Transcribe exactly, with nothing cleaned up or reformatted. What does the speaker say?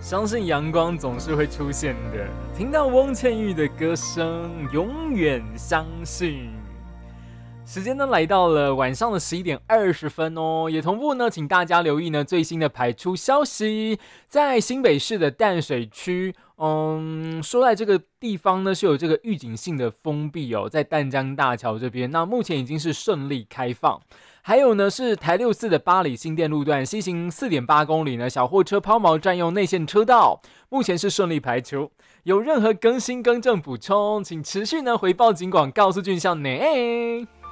相信阳光总是会出现的。听到翁倩玉的歌声，永远相信。时间呢来到了晚上的十一点二十分哦，也同步呢，请大家留意呢最新的排出消息，在新北市的淡水区，嗯，说在这个地方呢是有这个预警性的封闭哦，在淡江大桥这边，那目前已经是顺利开放。还有呢是台六四的八里新店路段，西行 四点八公里呢，小货车抛锚占用内线车道，目前是顺利排除。有任何更新更正补充，请持续呢回报警广告诉俊相呢。